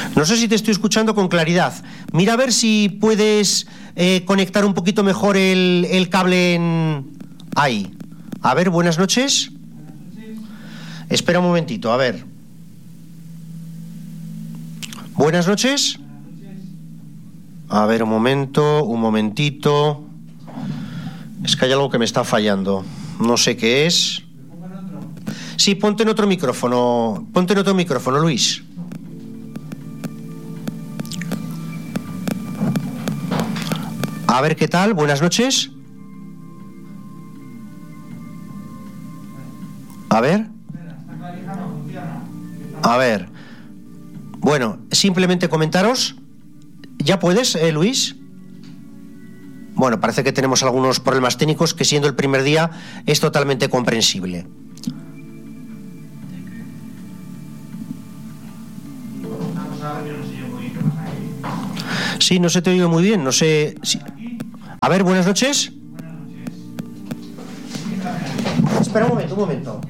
No sé si te estoy escuchando con claridad. Mira a ver si puedes conectar un poquito mejor el cable ahí. A ver, buenas noches. Espera un momentito, a ver. Buenas noches. A ver, un momentito. Es que hay algo que me está fallando. No sé qué es. Sí, ponte en otro micrófono, Luis. A ver qué tal, buenas noches. A ver. Bueno, simplemente comentaros. ¿Ya puedes, Luis? Bueno, parece que tenemos algunos problemas técnicos que, siendo el primer día, es totalmente comprensible. Sí, no se te oye muy bien, no sé si... A ver, buenas noches. Espera un momento.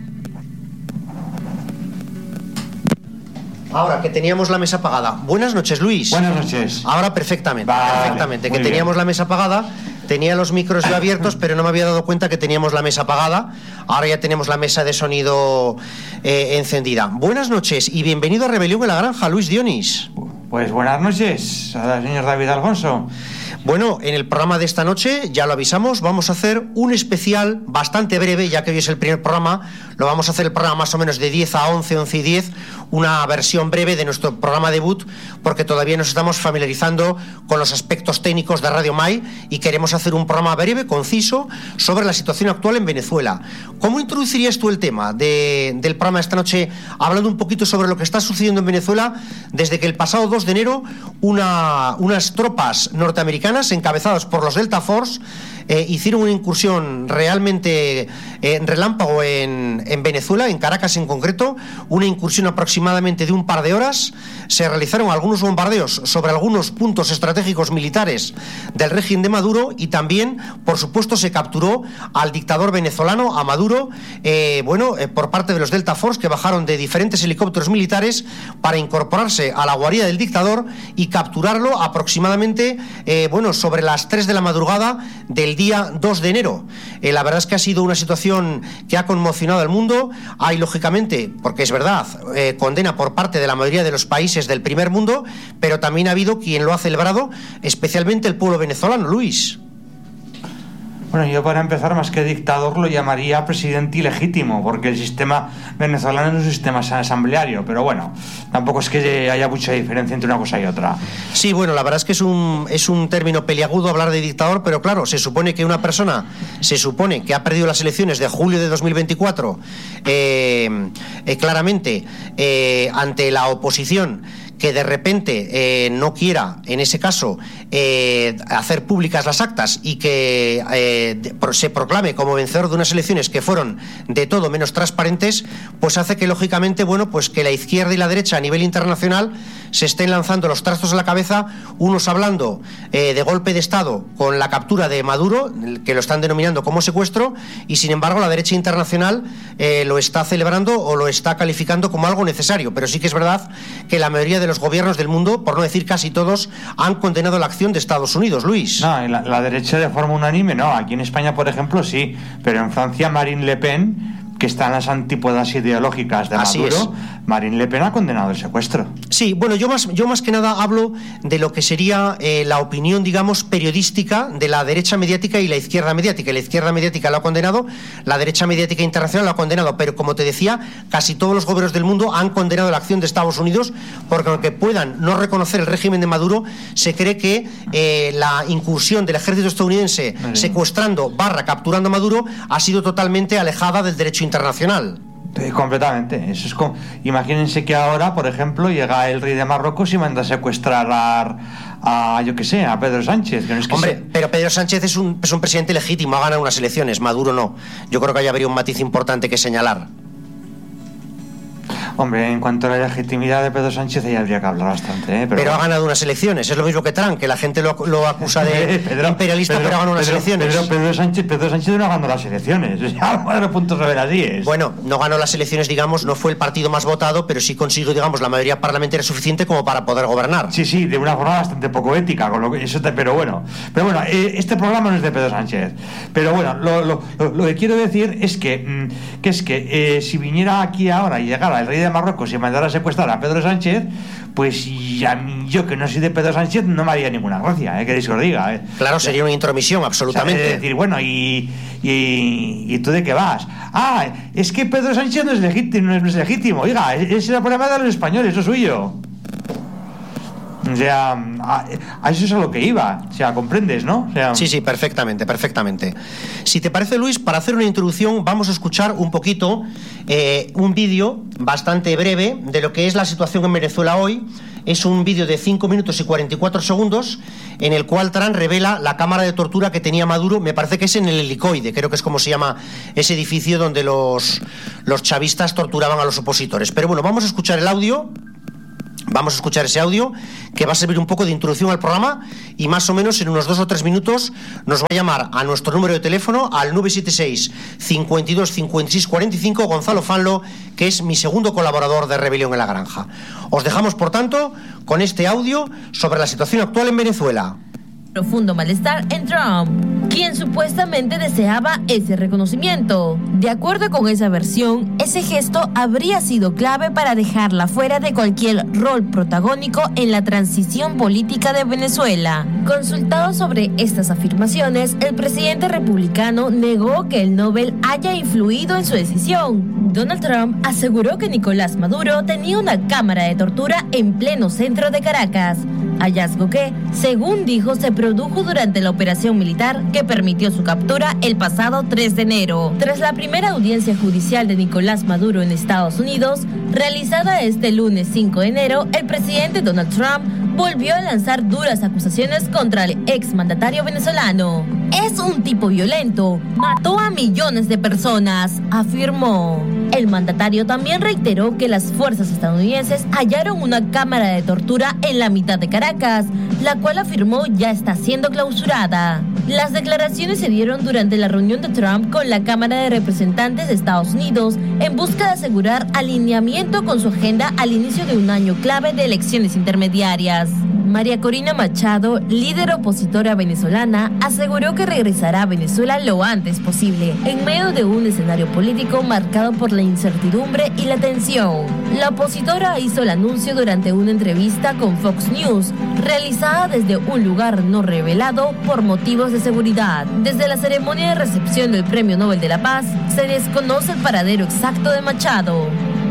Ahora, que teníamos la mesa apagada. Buenas noches, Luis. Buenas noches. Ahora perfectamente, Vale, que teníamos la mesa apagada. Tenía los micros ya abiertos, pero no me había dado cuenta que teníamos la mesa apagada. Ahora ya tenemos la mesa de sonido encendida. Buenas noches y bienvenido a Rebelión en la Granja, Luis Dionis. Pues buenas noches, señor David Alfonso. Bueno, en el programa de esta noche, ya lo avisamos, vamos a hacer un especial bastante breve, ya que hoy es el primer programa. Lo vamos a hacer el programa más o menos de 10 a 11 y 10, una versión breve de nuestro programa debut, porque todavía nos estamos familiarizando con los aspectos técnicos de Radio Mai y queremos hacer un programa breve, conciso, sobre la situación actual en Venezuela. ¿Cómo introducirías tú el tema del programa de esta noche, hablando un poquito sobre lo que está sucediendo en Venezuela desde que el pasado 2 de enero unas tropas norteamericanas encabezadas por los Delta Force hicieron una incursión realmente relámpago en Venezuela, en Caracas en concreto, una incursión aproximadamente de un par de horas. Se realizaron algunos bombardeos sobre algunos puntos estratégicos militares del régimen de Maduro y también, por supuesto, se capturó al dictador venezolano, a Maduro, por parte de los Delta Force, que bajaron de diferentes helicópteros militares para incorporarse a la guarida del dictador y capturarlo aproximadamente sobre las 3 de la madrugada del día 2 de enero. La verdad es que ha sido una situación que ha conmocionado al mundo. Hay, lógicamente, porque es verdad, condena por parte de la mayoría de los países del primer mundo, pero también ha habido quien lo ha celebrado, especialmente el pueblo venezolano, Luis. Bueno, yo para empezar, más que dictador, lo llamaría presidente ilegítimo, porque el sistema venezolano es un sistema asambleario, pero bueno, tampoco es que haya mucha diferencia entre una cosa y otra. Sí, bueno, la verdad es que es un término peliagudo hablar de dictador, pero claro, se supone que una persona, que ha perdido las elecciones de julio de 2024, claramente, ante la oposición, que de repente no quiera, en ese caso, hacer públicas las actas y que se proclame como vencedor de unas elecciones que fueron de todo menos transparentes, pues hace que, lógicamente, que la izquierda y la derecha a nivel internacional se estén lanzando los trastos a la cabeza, unos hablando de golpe de Estado con la captura de Maduro, que lo están denominando como secuestro, y sin embargo la derecha internacional lo está celebrando o lo está calificando como algo necesario. Pero sí que es verdad que la mayoría de los gobiernos del mundo, por no decir casi todos, han condenado la acción de Estados Unidos, Luis. No, la derecha de forma unánime no. Aquí en España, por ejemplo, sí, pero en Francia Marine Le Pen, que está en las antípodas ideológicas de Maduro, Marine Le Pen ha condenado el secuestro. Sí, bueno, yo más que nada hablo de lo que sería la opinión, digamos, periodística de la derecha mediática y la izquierda mediática. La izquierda mediática lo ha condenado, la derecha mediática internacional lo ha condenado, pero como te decía, casi todos los gobiernos del mundo han condenado la acción de Estados Unidos, porque aunque puedan no reconocer el régimen de Maduro, se cree que la incursión del ejército estadounidense secuestrando / capturando a Maduro ha sido totalmente alejada del derecho internacional. Completamente. Eso es como, imagínense que ahora, por ejemplo, llega el rey de Marruecos y manda a secuestrar a Pedro Sánchez. Que no es que pero Pedro Sánchez es un presidente legítimo, ha ganado unas elecciones, Maduro no. Yo creo que ahí habría un matiz importante que señalar. Hombre, en cuanto a la legitimidad de Pedro Sánchez, ahí habría que hablar bastante, ¿eh? Pero ha ganado unas elecciones, es lo mismo que Trump, que la gente lo acusa de imperialista, pero ha ganado unas elecciones. Pedro Sánchez no ganó las elecciones, a los puntos reveladíes. Bueno, no ganó las elecciones, digamos, no fue el partido más votado, pero sí consiguió, digamos, la mayoría parlamentaria suficiente como para poder gobernar. Sí, de una forma bastante poco ética, con lo que pero bueno, este programa no es de Pedro Sánchez. Pero bueno, lo que quiero decir es que si viniera aquí ahora y llegara el rey de Marruecos y mandara a secuestrar a Pedro Sánchez, pues yo que no soy de Pedro Sánchez no me haría ninguna gracia, queréis que os diga. Claro, sería una intromisión, absolutamente. O sea, es decir, bueno, ¿y tú de qué vas? Es que Pedro Sánchez no es legítimo. Oiga, ese es el problema de los españoles, no suyo. O sea, a eso es a lo que iba. O sea, ¿comprendes, no? O sea... Sí, perfectamente. Si te parece, Luis, para hacer una introducción vamos a escuchar un poquito un vídeo bastante breve de lo que es la situación en Venezuela hoy. Es un vídeo de 5 minutos y 44 segundos en el cual Trump revela la cámara de tortura que tenía Maduro. Me parece que es en el Helicoide, creo que es como se llama ese edificio donde los chavistas torturaban a los opositores. Pero bueno, vamos a escuchar el audio. Vamos a escuchar ese audio que va a servir un poco de introducción al programa y más o menos en unos 2 o 3 minutos nos va a llamar a nuestro número de teléfono al 976 52 56 45 Gonzalo Fanlo, que es mi segundo colaborador de Rebelión en la Granja. Os dejamos, por tanto, con este audio sobre la situación actual en Venezuela. Profundo malestar en Trump, quien supuestamente deseaba ese reconocimiento. De acuerdo con esa versión, ese gesto habría sido clave para dejarla fuera de cualquier rol protagónico en la transición política de Venezuela. Consultado sobre estas afirmaciones, el presidente republicano negó que el Nobel haya influido en su decisión. Donald Trump aseguró que Nicolás Maduro tenía una cámara de tortura en pleno centro de Caracas, hallazgo que, según dijo, se produjo durante la operación militar que permitió su captura el pasado 3 de enero. Tras la primera audiencia judicial de Nicolás Maduro en Estados Unidos, realizada este lunes 5 de enero, el presidente Donald Trump volvió a lanzar duras acusaciones contra el exmandatario venezolano. Es un tipo violento, mató a millones de personas, afirmó. El mandatario también reiteró que las fuerzas estadounidenses hallaron una cámara de tortura en la mitad de Caracas, la cual afirmó ya está siendo clausurada. Las declaraciones se dieron durante la reunión de Trump con la Cámara de Representantes de Estados Unidos en busca de asegurar alineamiento con su agenda al inicio de un año clave de elecciones intermediarias. María Corina Machado, líder opositora venezolana, aseguró que regresará a Venezuela lo antes posible, en medio de un escenario político marcado por la incertidumbre y la tensión. La opositora hizo el anuncio durante una entrevista con Fox News, realizada desde un lugar no revelado por motivos de seguridad. Desde la ceremonia de recepción del Premio Nobel de la Paz, se desconoce el paradero exacto de Machado.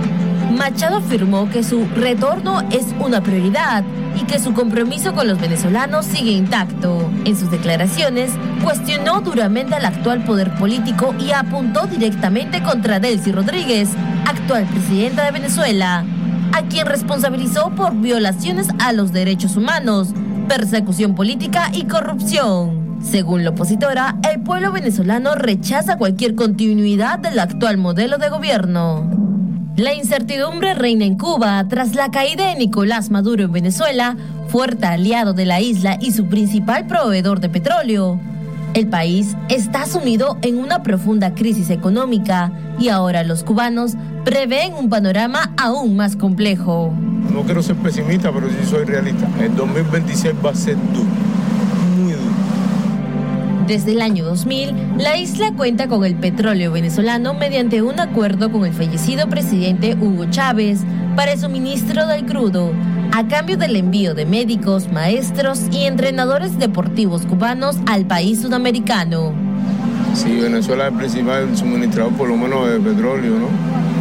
Machado afirmó que su retorno es una prioridad y que su compromiso con los venezolanos sigue intacto. En sus declaraciones, cuestionó duramente al actual poder político y apuntó directamente contra Delcy Rodríguez, actual presidenta de Venezuela, a quien responsabilizó por violaciones a los derechos humanos, persecución política y corrupción. Según la opositora, el pueblo venezolano rechaza cualquier continuidad del actual modelo de gobierno. La incertidumbre reina en Cuba tras la caída de Nicolás Maduro en Venezuela, fuerte aliado de la isla y su principal proveedor de petróleo. El país está sumido en una profunda crisis económica y ahora los cubanos prevén un panorama aún más complejo. No quiero ser pesimista, pero sí soy realista. El 2026 va a ser duro. Desde el año 2000, la isla cuenta con el petróleo venezolano mediante un acuerdo con el fallecido presidente Hugo Chávez para el suministro del crudo, a cambio del envío de médicos, maestros y entrenadores deportivos cubanos al país sudamericano. Sí, Venezuela es el principal suministrador por lo menos de petróleo, ¿no?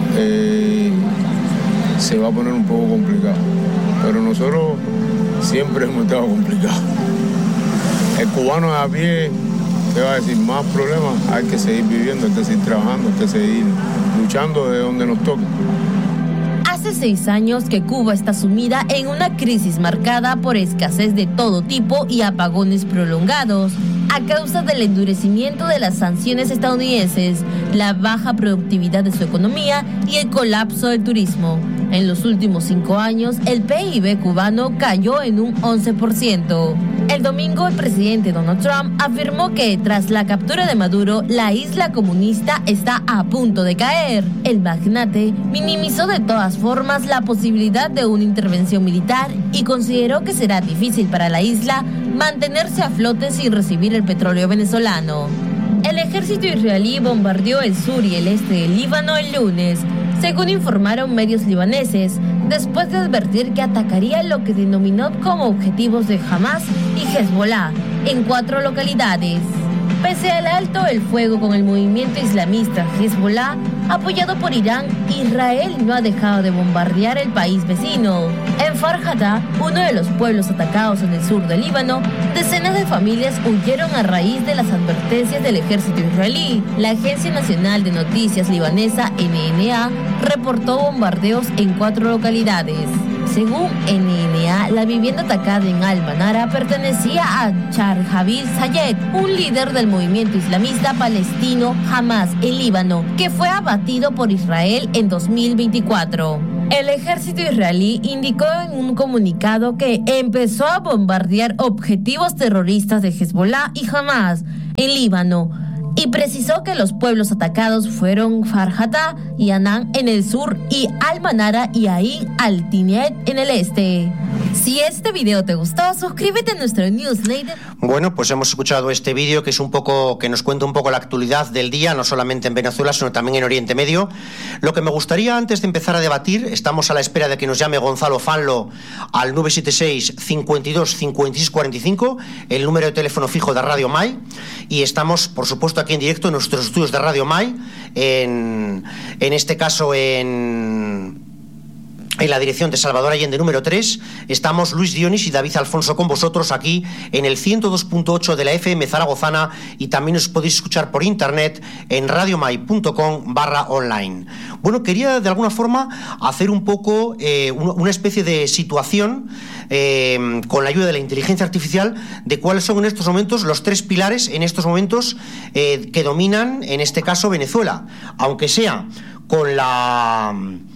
Se va a poner un poco complicado, pero nosotros siempre hemos estado complicados. El cubano de a pie, ¿qué va a decir? Más problemas, hay que seguir viviendo, hay que seguir trabajando, hay que seguir luchando de donde nos toque. Hace 6 años que Cuba está sumida en una crisis marcada por escasez de todo tipo y apagones prolongados, a causa del endurecimiento de las sanciones estadounidenses, la baja productividad de su economía y el colapso del turismo. En los últimos 5 años, el PIB cubano cayó en un 11%. El domingo, el presidente Donald Trump afirmó que tras la captura de Maduro, la isla comunista está a punto de caer. El magnate minimizó de todas formas la posibilidad de una intervención militar y consideró que será difícil para la isla mantenerse a flote sin recibir el petróleo venezolano. El ejército israelí bombardeó el sur y el este del Líbano el lunes, según informaron medios libaneses, después de advertir que atacaría lo que denominó como objetivos de Hamas y Hezbollah en 4 localidades. Pese al alto el fuego con el movimiento islamista Hezbollah, apoyado por Irán, Israel no ha dejado de bombardear el país vecino. En Farhata, uno de los pueblos atacados en el sur del Líbano, decenas de familias huyeron a raíz de las advertencias del ejército israelí. La Agencia Nacional de Noticias libanesa NNA reportó bombardeos en 4 localidades. Según NNA, la vivienda atacada en Al-Manara pertenecía a Charhabil Sayed, un líder del movimiento islamista palestino Hamas en Líbano, que fue abatido por Israel en 2024. El ejército israelí indicó en un comunicado que empezó a bombardear objetivos terroristas de Hezbollah y Hamas en Líbano, y precisó que los pueblos atacados fueron Farhata y Anán en el sur y Al-Manara y Ain al-Tinet en el este. Si este video te gustó, suscríbete a nuestro newsletter. Bueno, pues hemos escuchado este vídeo que es un poco, que nos cuenta un poco la actualidad del día, no solamente en Venezuela, sino también en Oriente Medio. Lo que me gustaría, antes de empezar a debatir, estamos a la espera de que nos llame Gonzalo Fanlo al 976 52 56 45, el número de teléfono fijo de Radio Mai, y estamos, por supuesto, aquí en directo en nuestros estudios de Radio Mai, en este caso en la dirección de Salvador Allende número 3, estamos Luis Dionis y David Alfonso con vosotros aquí en el 102.8 de la FM zaragozana, y también os podéis escuchar por internet en radiomai.com/online. Bueno, quería de alguna forma hacer un poco una especie de situación con la ayuda de la inteligencia artificial de cuáles son en estos momentos los 3 pilares en estos momentos que dominan en este caso Venezuela, aunque sea con la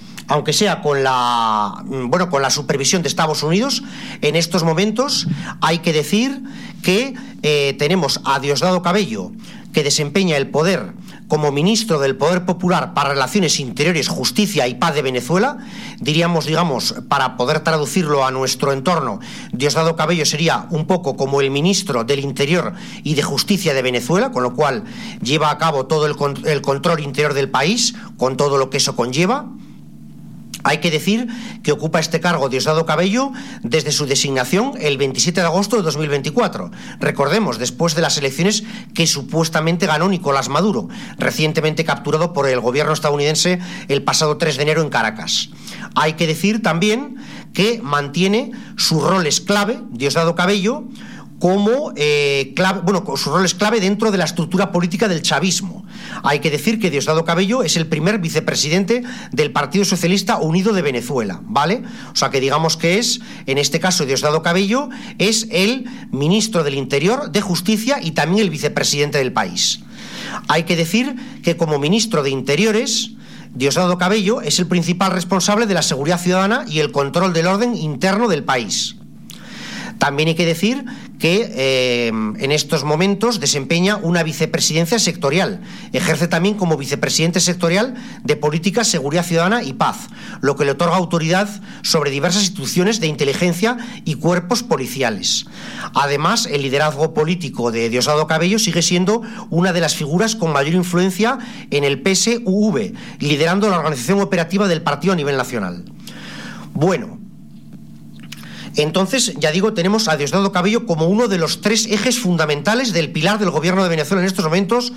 supervisión de Estados Unidos. En estos momentos hay que decir que tenemos a Diosdado Cabello, que desempeña el poder como ministro del Poder Popular para Relaciones Interiores, Justicia y Paz de Venezuela. Digamos, para poder traducirlo a nuestro entorno, Diosdado Cabello sería un poco como el ministro del Interior y de Justicia de Venezuela, con lo cual lleva a cabo todo el control interior del país, con todo lo que eso conlleva. Hay que decir que ocupa este cargo Diosdado Cabello desde su designación el 27 de agosto de 2024. Recordemos, después de las elecciones que supuestamente ganó Nicolás Maduro, recientemente capturado por el gobierno estadounidense el pasado 3 de enero en Caracas. Hay que decir también que mantiene sus roles clave, Diosdado Cabello, como sus roles clave dentro de la estructura política del chavismo. Hay que decir que Diosdado Cabello es el primer vicepresidente del Partido Socialista Unido de Venezuela, ¿vale? O sea que digamos que es, en este caso Diosdado Cabello, es el ministro del Interior, de Justicia y también el vicepresidente del país. Hay que decir que como ministro de Interiores, Diosdado Cabello es el principal responsable de la seguridad ciudadana y el control del orden interno del país. También hay que decir que en estos momentos desempeña una vicepresidencia sectorial. Ejerce también como vicepresidente sectorial de Política, Seguridad Ciudadana y Paz, lo que le otorga autoridad sobre diversas instituciones de inteligencia y cuerpos policiales. Además, el liderazgo político de Diosdado Cabello sigue siendo una de las figuras con mayor influencia en el PSUV, liderando la organización operativa del partido a nivel nacional. Bueno, entonces, ya digo, tenemos a Diosdado Cabello como uno de los 3 ejes fundamentales del pilar del gobierno de Venezuela en estos momentos,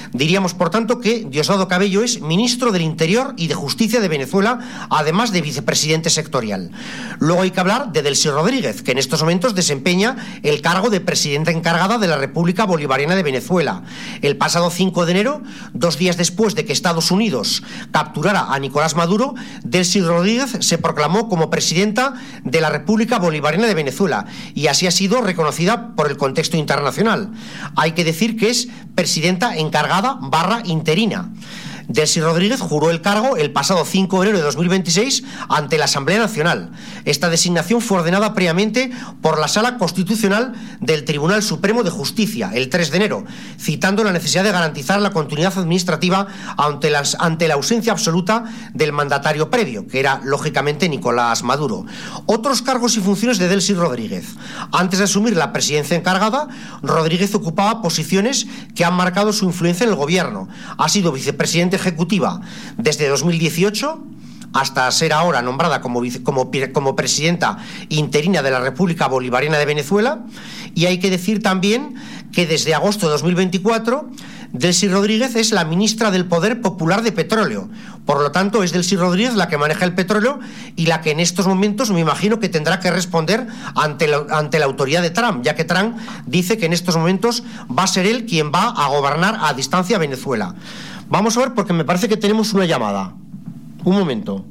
Diríamos, por tanto, que Diosdado Cabello es ministro del Interior y de Justicia de Venezuela, además de vicepresidente sectorial. Luego hay que hablar de Delcy Rodríguez, que en estos momentos desempeña el cargo de presidenta encargada de la República Bolivariana de Venezuela. El pasado 5 de enero, 2 días después de que Estados Unidos capturara a Nicolás Maduro, Delcy Rodríguez se proclamó como presidenta de la República Bolivariana de Venezuela y así ha sido reconocida por el contexto internacional. Hay que decir que es presidenta encargada / interina. Delcy Rodríguez juró el cargo el pasado 5 de enero de 2026 ante la Asamblea Nacional. Esta designación fue ordenada previamente por la Sala Constitucional del Tribunal Supremo de Justicia el 3 de enero, citando la necesidad de garantizar la continuidad administrativa ante la ausencia absoluta del mandatario previo, que era lógicamente Nicolás Maduro. Otros cargos y funciones de Delcy Rodríguez. Antes de asumir la presidencia encargada, Rodríguez ocupaba posiciones que han marcado su influencia en el gobierno. Ha sido vicepresidente ejecutiva desde 2018 hasta ser ahora nombrada como presidenta interina de la República Bolivariana de Venezuela, y hay que decir también que desde agosto de 2024 Delcy Rodríguez es la ministra del Poder Popular de Petróleo. Por lo tanto, es Delcy Rodríguez la que maneja el petróleo y la que en estos momentos me imagino que tendrá que responder ante la autoridad de Trump, ya que Trump dice que en estos momentos va a ser él quien va a gobernar a distancia Venezuela. Vamos a ver, porque me parece que tenemos una llamada. Un momento.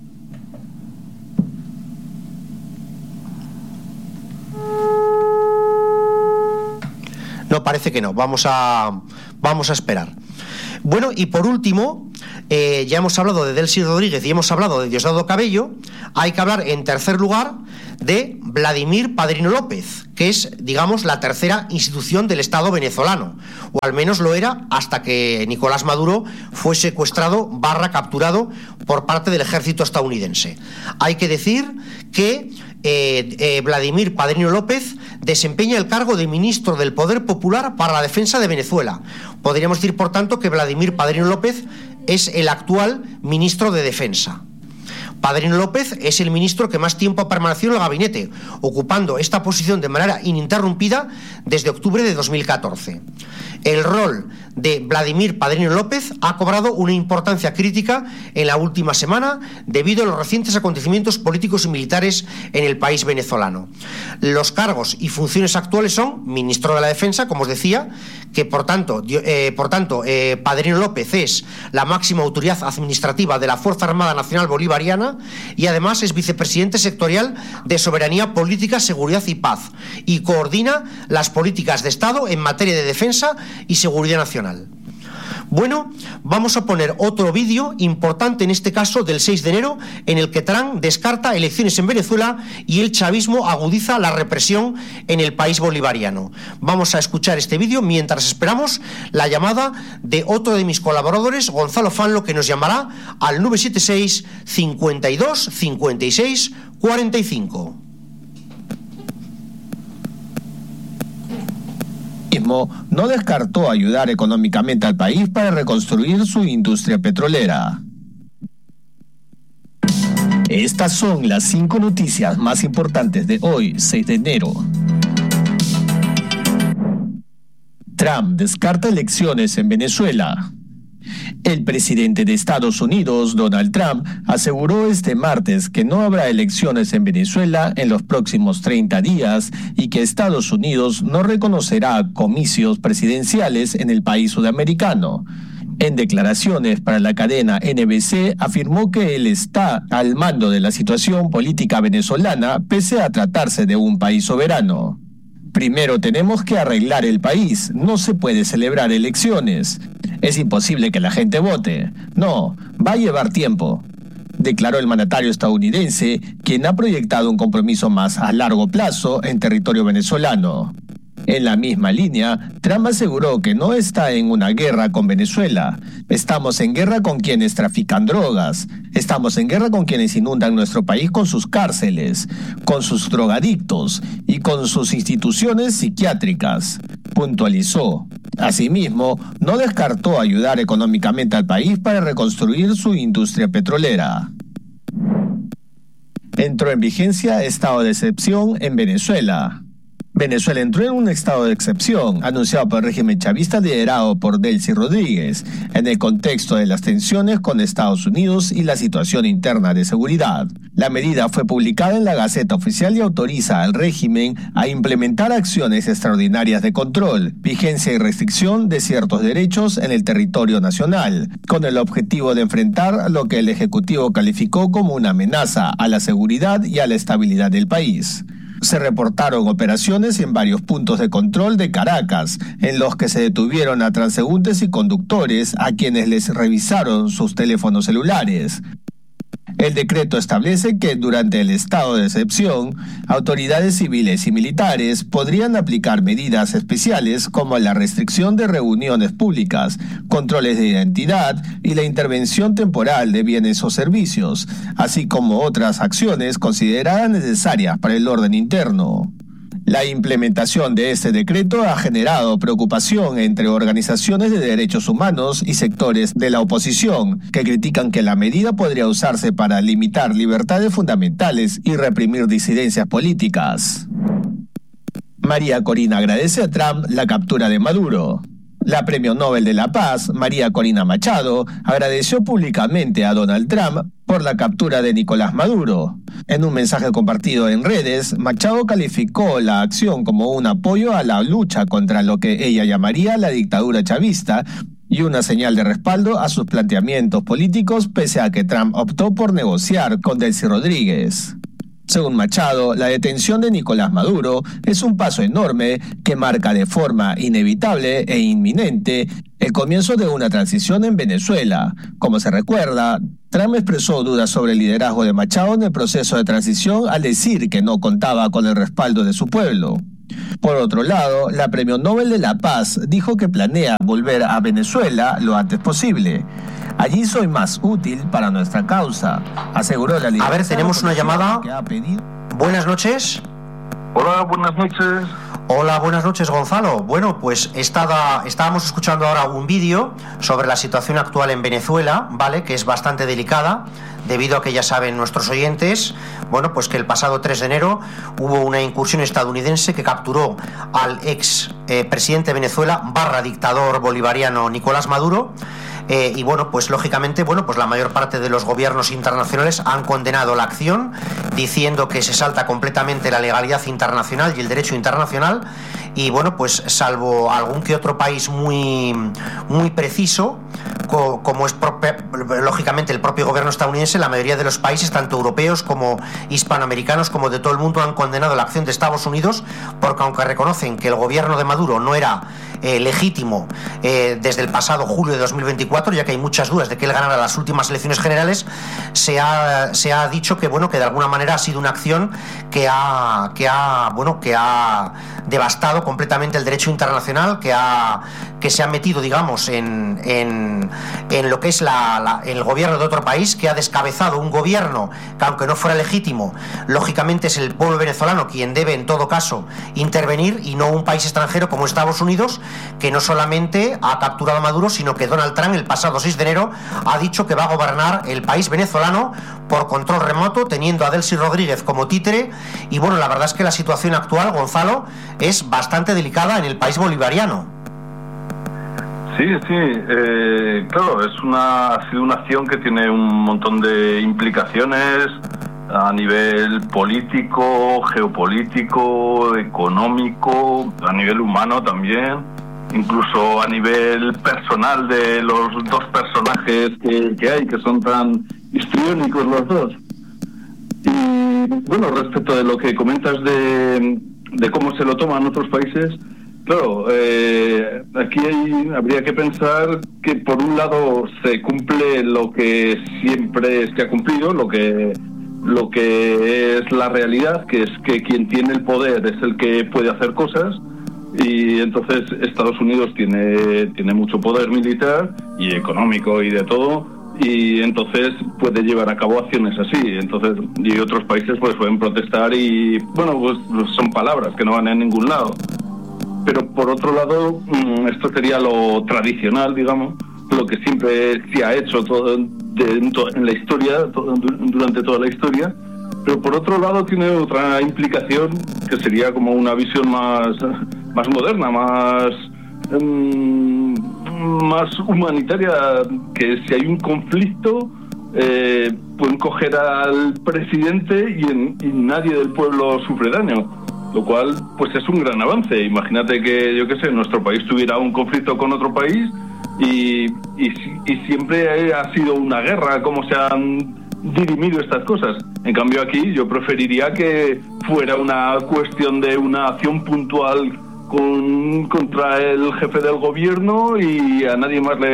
No, parece que no. Vamos a esperar. Bueno, y por último, ya hemos hablado de Delcy Rodríguez y hemos hablado de Diosdado Cabello. Hay que hablar, en tercer lugar, de Vladimir Padrino López, que es, digamos, la tercera institución del Estado venezolano, o al menos lo era hasta que Nicolás Maduro fue secuestrado / capturado por parte del ejército estadounidense. Hay que decir que Vladimir Padrino López desempeña el cargo de ministro del Poder Popular para la Defensa de Venezuela. Podríamos decir, por tanto, que Vladimir Padrino López es el actual ministro de Defensa. Padrino López es el ministro que más tiempo ha permanecido en el gabinete, ocupando esta posición de manera ininterrumpida desde octubre de 2014. El rol de Vladimir Padrino López ha cobrado una importancia crítica en la última semana debido a los recientes acontecimientos políticos y militares en el país venezolano. Los cargos y funciones actuales son ministro de la Defensa, como os decía, que por tanto Padrino López es la máxima autoridad administrativa de la Fuerza Armada Nacional Bolivariana y además es vicepresidente sectorial de Soberanía Política, Seguridad y Paz y coordina las políticas de Estado en materia de defensa y seguridad nacional. Bueno, vamos a poner otro vídeo importante, en este caso del 6 de enero, en el que Trump descarta elecciones en Venezuela y el chavismo agudiza la represión en el país bolivariano. Vamos a escuchar este vídeo mientras esperamos la llamada de otro de mis colaboradores, Gonzalo Fanlo, que nos llamará al 976 52 56 45. No descartó ayudar económicamente al país para reconstruir su industria petrolera. Estas son las 5 noticias más importantes de hoy, 6 de enero. Trump descarta elecciones en Venezuela. El presidente de Estados Unidos, Donald Trump, aseguró este martes que no habrá elecciones en Venezuela en los próximos 30 días y que Estados Unidos no reconocerá comicios presidenciales en el país sudamericano. En declaraciones para la cadena NBC, afirmó que él está al mando de la situación política venezolana pese a tratarse de un país soberano. Primero tenemos que arreglar el país, no se puede celebrar elecciones. Es imposible que la gente vote. No, va a llevar tiempo, declaró el mandatario estadounidense, quien ha proyectado un compromiso más a largo plazo en territorio venezolano. En la misma línea, Trump aseguró que no está en una guerra con Venezuela. Estamos en guerra con quienes trafican drogas. Estamos en guerra con quienes inundan nuestro país con sus cárceles, con sus drogadictos y con sus instituciones psiquiátricas, puntualizó. Asimismo, no descartó ayudar económicamente al país para reconstruir su industria petrolera. Entró en vigencia estado de excepción en Venezuela. Venezuela entró en un estado de excepción, anunciado por el régimen chavista liderado por Delcy Rodríguez, en el contexto de las tensiones con Estados Unidos y la situación interna de seguridad. La medida fue publicada en la Gaceta Oficial y autoriza al régimen a implementar acciones extraordinarias de control, vigencia y restricción de ciertos derechos en el territorio nacional, con el objetivo de enfrentar lo que el Ejecutivo calificó como una amenaza a la seguridad y a la estabilidad del país. Se reportaron operaciones en varios puntos de control de Caracas, en los que se detuvieron a transeúntes y conductores a quienes les revisaron sus teléfonos celulares. El decreto establece que durante el estado de excepción, autoridades civiles y militares podrían aplicar medidas especiales como la restricción de reuniones públicas, controles de identidad y la intervención temporal de bienes o servicios, así como otras acciones consideradas necesarias para el orden interno. La implementación de este decreto ha generado preocupación entre organizaciones de derechos humanos y sectores de la oposición, que critican que la medida podría usarse para limitar libertades fundamentales y reprimir disidencias políticas. María Corina agradece a Trump la captura de Maduro. La Premio Nobel de la Paz, María Corina Machado, agradeció públicamente a Donald Trump por la captura de Nicolás Maduro. En un mensaje compartido en redes, Machado calificó la acción como un apoyo a la lucha contra lo que ella llamaría la dictadura chavista y una señal de respaldo a sus planteamientos políticos pese a que Trump optó por negociar con Delcy Rodríguez. Según Machado, la detención de Nicolás Maduro es un paso enorme que marca de forma inevitable e inminente el comienzo de una transición en Venezuela. Como se recuerda, Trump expresó dudas sobre el liderazgo de Machado en el proceso de transición al decir que no contaba con el respaldo de su pueblo. Por otro lado, la Premio Nobel de la Paz dijo que planea volver a Venezuela lo antes posible. Allí soy más útil para nuestra causa, aseguró la lideresa. A ver, tenemos una llamada. Buenas noches. Hola, buenas noches. Hola, buenas noches, Gonzalo. Bueno, pues estábamos escuchando ahora un vídeo sobre la situación actual en Venezuela, ¿vale? Que es bastante delicada, debido a que ya saben nuestros oyentes, bueno, pues que el pasado 3 de enero hubo una incursión estadounidense que capturó al ex presidente de Venezuela, dictador bolivariano Nicolás Maduro. Y bueno, pues lógicamente, bueno, pues la mayor parte de los gobiernos internacionales han condenado la acción, diciendo que se salta completamente la legalidad internacional y el derecho internacional. Y bueno, pues salvo algún que otro país muy preciso, como es lógicamente el propio gobierno estadounidense, la mayoría de los países, tanto europeos como hispanoamericanos, como de todo el mundo, han condenado la acción de Estados Unidos, porque aunque reconocen que el gobierno de Maduro no era legítimo desde el pasado julio de 2024, ya que hay muchas dudas de que él ganara las últimas elecciones generales, se ha dicho que bueno, que de alguna manera ha sido una acción que ha devastado completamente el derecho internacional, que se ha metido, digamos, en lo que es el gobierno de otro país, que ha descabezado un gobierno que, aunque no fuera legítimo, lógicamente es el pueblo venezolano quien debe en todo caso intervenir, y no un país extranjero como Estados Unidos, que no solamente ha capturado a Maduro, sino que Donald Trump el pasado 6 de enero ha dicho que va a gobernar el país venezolano por control remoto, teniendo a Delcy Rodríguez como títere. Y bueno, la verdad es que la situación actual, Gonzalo, es bastante delicada en el país bolivariano. Sí, claro, ha sido una acción que tiene un montón de implicaciones a nivel político, geopolítico, económico, a nivel humano también, incluso a nivel personal de los dos personajes que hay, que son tan histriónicos los dos. Y bueno, respecto de lo que comentas de cómo se lo toman otros países, claro, aquí habría que pensar que por un lado se cumple lo que siempre se ha cumplido, lo que es la realidad, que es que quien tiene el poder es el que puede hacer cosas, y entonces Estados Unidos tiene mucho poder militar y económico y de todo, y entonces puede llevar a cabo acciones así. Entonces, y otros países pues pueden protestar y bueno, pues son palabras que no van a ningún lado. Pero por otro lado, esto sería lo tradicional, digamos, lo que siempre se ha hecho en la historia, durante toda la historia, pero por otro lado tiene otra implicación que sería como una visión más moderna, más humanitaria, que si hay un conflicto pueden coger al presidente y nadie del pueblo sufre daño, lo cual pues es un gran avance. Imagínate que, yo qué sé, nuestro país tuviera un conflicto con otro país y siempre ha sido una guerra, como se han dirimido estas cosas. En cambio aquí yo preferiría que fuera una cuestión de una acción puntual contra el jefe del gobierno y a nadie más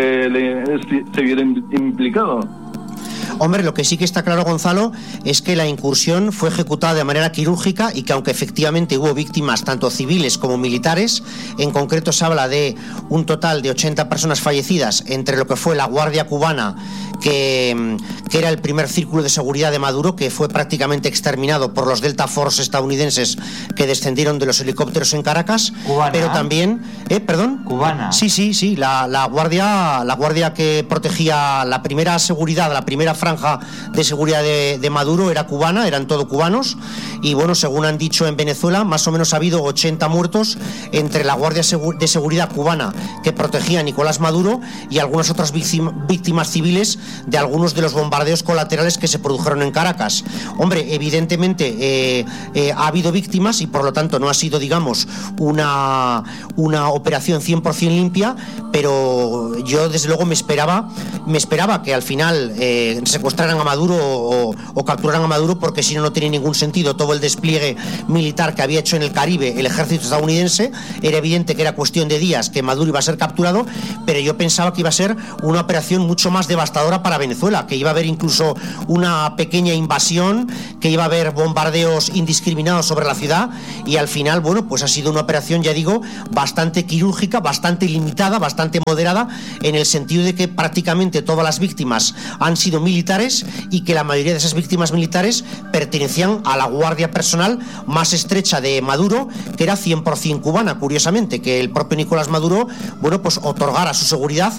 se viera implicado. Hombre, lo que sí que está claro, Gonzalo, es que la incursión fue ejecutada de manera quirúrgica y que aunque efectivamente hubo víctimas tanto civiles como militares, en concreto se habla de un total de 80 personas fallecidas entre lo que fue la Guardia Cubana, que era el primer círculo de seguridad de Maduro, que fue prácticamente exterminado por los Delta Force estadounidenses que descendieron de los helicópteros en Caracas. Cubana. Pero también, ¿perdón? Cubana. Sí, la guardia que protegía la primera seguridad, la primera franja de seguridad de Maduro era cubana, eran todo cubanos, y bueno, según han dicho en Venezuela, más o menos ha habido 80 muertos entre la Guardia de Seguridad cubana que protegía a Nicolás Maduro y algunas otras víctimas civiles de algunos de los bombardeos colaterales que se produjeron en Caracas. Hombre, evidentemente ha habido víctimas y por lo tanto no ha sido, digamos, una operación 100% limpia, pero yo desde luego me esperaba que al final secuestraran a Maduro o capturaran a Maduro, porque si no tiene ningún sentido todo el despliegue militar que había hecho en el Caribe el ejército estadounidense. Era evidente que era cuestión de días que Maduro iba a ser capturado, pero yo pensaba que iba a ser una operación mucho más devastadora para Venezuela, que iba a haber incluso una pequeña invasión, que iba a haber bombardeos indiscriminados sobre la ciudad, y al final, bueno, pues ha sido una operación, ya digo, bastante quirúrgica, bastante limitada, bastante moderada, en el sentido de que prácticamente todas las víctimas han sido militares y que la mayoría de esas víctimas militares pertenecían a la guardia personal más estrecha de Maduro, que era 100% cubana, curiosamente, que el propio Nicolás Maduro, bueno, pues otorgara su seguridad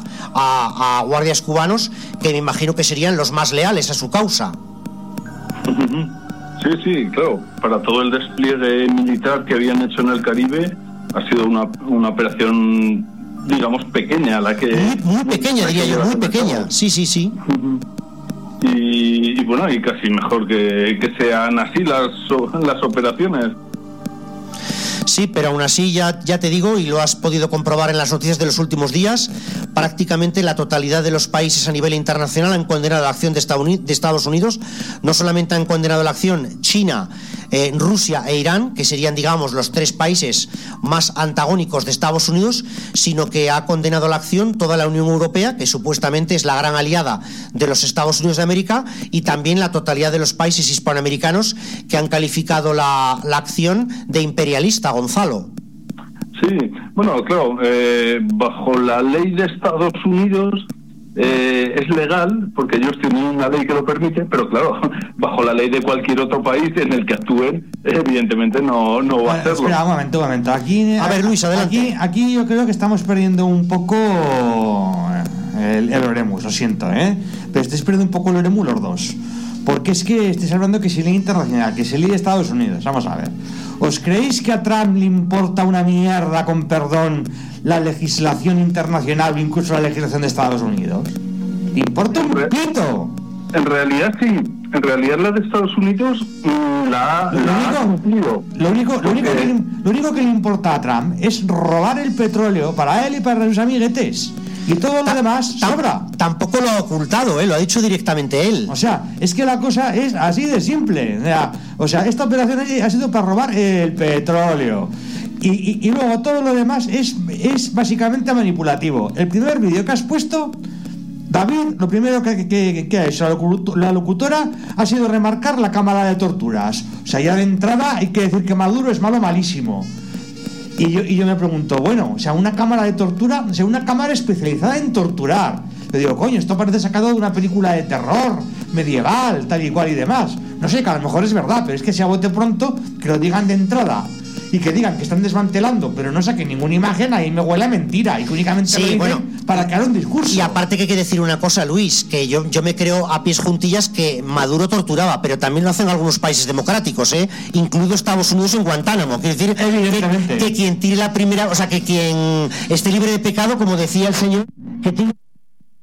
a guardias cubanos, que me imagino que serían los más leales a su causa. Sí, claro, para todo el despliegue militar que habían hecho en el Caribe ha sido una operación, digamos, pequeña, la que... Muy pequeña, diría yo, muy pequeña, sí. Y bueno, y casi mejor que sean así las operaciones. Sí, pero aún así ya te digo, y lo has podido comprobar en las noticias de los últimos días, prácticamente la totalidad de los países a nivel internacional han condenado la acción de Estados Unidos. No solamente han condenado la acción China, Rusia e Irán, que serían, digamos, los tres países más antagónicos de Estados Unidos, sino que ha condenado la acción toda la Unión Europea, que supuestamente es la gran aliada de los Estados Unidos de América, y también la totalidad de los países hispanoamericanos, que han calificado la acción de imperialista, Gonzalo. Sí, bueno, claro, bajo la ley de Estados Unidos es legal, porque ellos tienen una ley que lo permite, pero claro, bajo la ley de cualquier otro país en el que actúen, evidentemente no va a hacerlo. Espera, un momento. Aquí, a ver, Luis, adelante. Aquí yo creo que estamos perdiendo un poco el Oremus, lo siento, pero estáis perdiendo un poco el Oremus los dos. Porque es que estáis hablando que si ley internacional, que si ley de Estados Unidos. Vamos a ver. ¿Os creéis que a Trump le importa una mierda, con perdón, la legislación internacional o incluso la legislación de Estados Unidos? ¿Le importa un pito? En realidad sí. En realidad la de Estados Unidos la ha cumplido. Lo único que le importa a Trump es robar el petróleo para él y para sus amiguetes. Y todo lo demás sobra. Tampoco lo ha ocultado, lo ha dicho directamente él. O sea, es que la cosa es así de simple. O sea, esta operación ha sido para robar el petróleo. Y luego todo lo demás es básicamente manipulativo. El primer vídeo que has puesto, David, lo primero que ha hecho la locutora ha sido remarcar la cámara de torturas. O sea, ya de entrada hay que decir que Maduro es malísimo. Y yo me pregunto, bueno, o sea, una cámara de tortura, o sea, una cámara especializada en torturar. Le digo, coño, esto parece sacado de una película de terror medieval, tal y cual y demás. No sé, que a lo mejor es verdad, pero es que si a bote pronto, que lo digan de entrada, y que digan que están desmantelando, pero no saquen ninguna imagen, ahí me huele a mentira, y que únicamente lo dicen para crear un discurso. Y aparte que hay que decir una cosa, Luis, que yo me creo a pies juntillas que Maduro torturaba, pero también lo hacen algunos países democráticos, incluido Estados Unidos en Guantánamo. Quiere decir que quien tire la primera, o sea, que quien esté libre de pecado, como decía el señor, que tiene